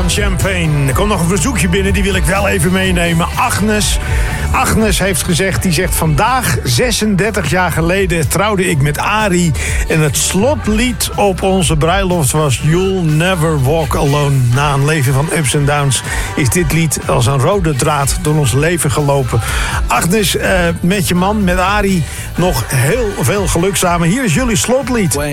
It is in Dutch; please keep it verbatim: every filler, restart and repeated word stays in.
van Champagne. Er komt nog een verzoekje binnen, die wil ik wel even meenemen. Agnes. Agnes heeft gezegd, die zegt... Vandaag, zesendertig jaar geleden, trouwde ik met Arie. En het slotlied op onze bruiloft was You'll Never Walk Alone. Na een leven van ups en downs is dit lied als een rode draad door ons leven gelopen. Agnes, uh, met je man, met Arie, nog heel veel geluk samen. Hier is jullie slotlied.